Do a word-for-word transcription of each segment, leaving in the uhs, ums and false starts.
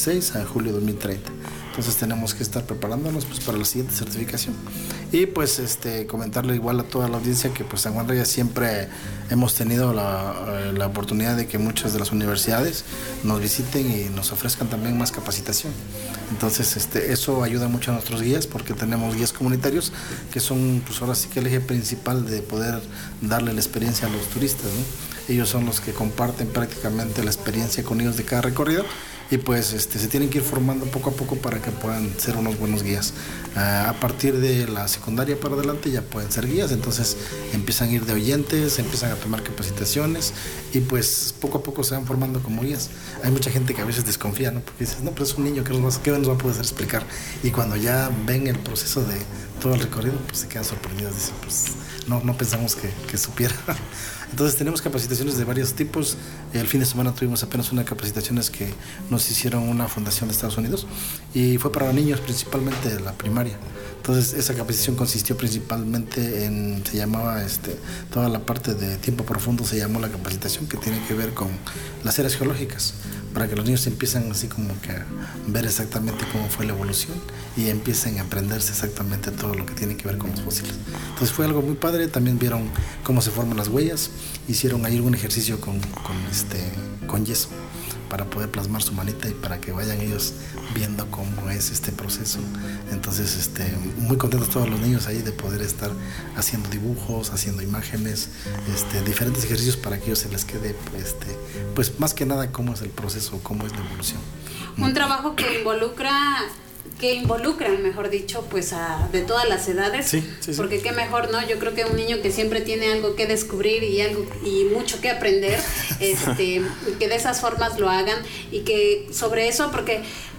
dieciséis a julio de dos mil treinta. Entonces tenemos que estar preparándonos pues para la siguiente certificación. Y pues este comentarle igual a toda la audiencia que pues San Juan Raya siempre hemos tenido la, la oportunidad de que muchas de las universidades nos visiten y nos ofrezcan también más capacitación. Entonces este eso ayuda mucho a nuestros guías, porque tenemos guías comunitarios que son pues ahora sí que el eje principal de poder darle la experiencia a los turistas, ¿no? Ellos son los que comparten prácticamente la experiencia con ellos de cada recorrido, y pues este, se tienen que ir formando poco a poco para que puedan ser unos buenos guías. Uh, a partir de la secundaria para adelante ya pueden ser guías, entonces empiezan a ir de oyentes, empiezan a tomar capacitaciones y pues poco a poco se van formando como guías. Hay mucha gente que a veces desconfía, ¿no? Porque dices, no, pero es un niño, ¿qué nos, qué nos va a poder explicar? Y cuando ya ven el proceso de todo el recorrido, pues se quedan sorprendidos, dicen, pues no, no pensamos que, que supiera. Entonces tenemos capacitaciones de varios tipos. El fin de semana tuvimos apenas unas capacitaciones que nos hicieron una fundación de Estados Unidos y fue para niños, principalmente de la primaria. Entonces esa capacitación consistió principalmente en, se llamaba este, toda la parte de tiempo profundo, se llamó la capacitación, que tiene que ver con las eras geológicas, para que los niños empiecen así como que a ver exactamente cómo fue la evolución y empiecen a aprenderse exactamente todo lo que tiene que ver con los fósiles. Entonces fue algo muy padre. También vieron cómo se forman las huellas, hicieron ahí algún ejercicio con, con, este, con yeso para poder plasmar su manita y para que vayan ellos viendo cómo es este proceso. Entonces este, muy contentos todos los niños ahí de poder estar haciendo dibujos, haciendo imágenes, este, diferentes ejercicios para que ellos se les quede este, pues más que nada cómo es el proceso, cómo es la evolución. Un mm. trabajo que involucra que involucran, mejor dicho, pues a de todas las edades, sí, sí, sí. Porque qué mejor, ¿no? Yo creo que un niño que siempre tiene algo que descubrir y algo y mucho que aprender, este, que de esas formas lo hagan y que sobre eso, porque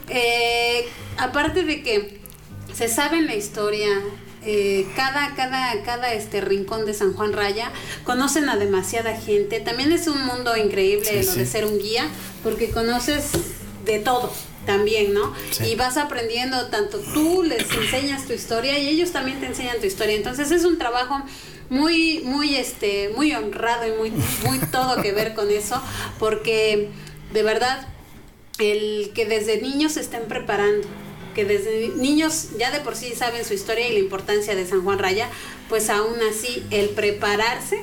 eh, aparte de que se sabe en la historia, eh, cada, cada, cada este rincón de San Juan Raya, conocen a demasiada gente. También es un mundo increíble sí, lo sí. de ser un guía, porque conoces de todo. También, ¿no? Sí. Y vas aprendiendo, tanto tú les enseñas tu historia y ellos también te enseñan tu historia. Entonces es un trabajo muy, muy, este, muy honrado y muy, muy todo que ver con eso, porque de verdad el que desde niños se estén preparando, que desde niños ya de por sí saben su historia y la importancia de San Juan Raya, pues aún así el prepararse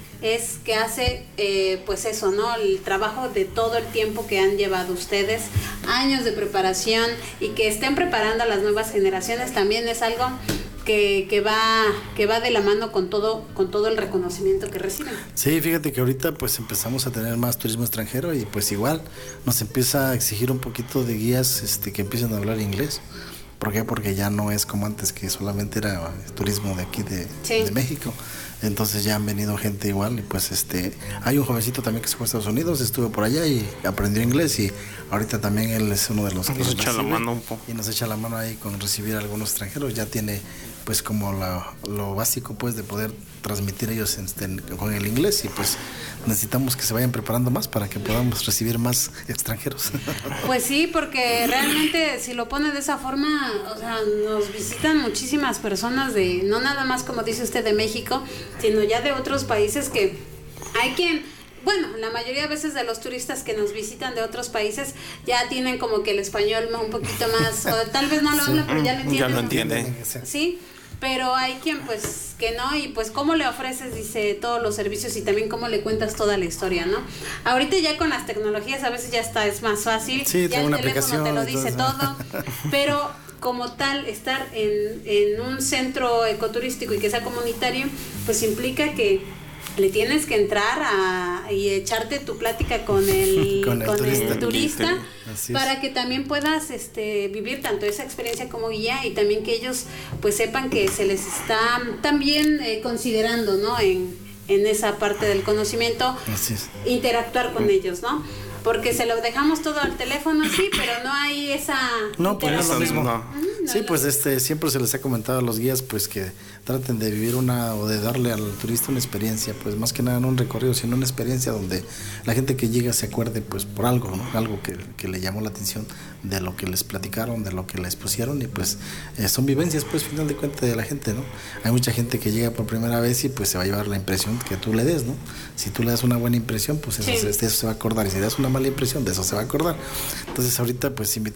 es que hace eh, pues eso, ¿no? El trabajo de todo el tiempo que han llevado ustedes, años de preparación, y que estén preparando a las nuevas generaciones también es algo que, que va que va de la mano con todo con todo el reconocimiento que reciben. Sí, fíjate que ahorita pues empezamos a tener más turismo extranjero y pues igual nos empieza a exigir un poquito de guías este, que empiecen a hablar inglés. ¿Por qué? Porque ya no es como antes, que solamente era turismo de aquí de, sí. de México. Entonces ya han venido gente igual y pues este hay un jovencito también que se fue a Estados Unidos, estuvo por allá y aprendió inglés, y ahorita también él es uno de los que nos echa la mano un poco y nos echa la mano ahí con recibir a algunos extranjeros. Ya tiene pues como la, lo básico pues de poder transmitir ellos este, con el inglés, y pues necesitamos que se vayan preparando más para que podamos recibir más extranjeros. Pues sí, porque realmente si lo pone de esa forma, o sea, nos visitan muchísimas personas de, no nada más como dice usted de México, sino ya de otros países, que hay quien, bueno, la mayoría de veces de los turistas que nos visitan de otros países ya tienen como que el español un poquito más, o tal vez no lo hablan, sí. pero ya lo entienden. Ya lo entienden. Sí, pero hay quien pues que no, y pues cómo le ofreces, dice, todos los servicios y también cómo le cuentas toda la historia, ¿no? Ahorita ya con las tecnologías a veces ya está, es más fácil, sí, ya el una teléfono te lo dice todo, pero como tal, estar en, en un centro ecoturístico y que sea comunitario, pues implica que le tienes que entrar a, y echarte tu plática con el, con el con turista, el turista sí. para que también puedas este, vivir tanto esa experiencia como guía, y también que ellos pues sepan que se les está también eh, considerando, ¿no? En, en esa parte del conocimiento, Así es. interactuar con ellos, ¿no? Porque se lo dejamos todo al teléfono, sí, pero no hay esa... No, pues no es lo mismo. No. No, sí, no. pues este siempre se les ha comentado a los guías pues que traten de vivir una o de darle al turista una experiencia, pues más que nada no un recorrido, sino una experiencia donde la gente que llega se acuerde pues por algo, ¿no? Algo que, que le llamó la atención de lo que les platicaron, de lo que les pusieron, y pues eh, son vivencias pues final de cuentas de la gente, ¿no? Hay mucha gente que llega por primera vez y pues se va a llevar la impresión que tú le des, ¿no? Si tú le das una buena impresión, pues eso, sí. de eso se va a acordar, y si le das una mala impresión, de eso se va a acordar. Entonces ahorita pues invitamos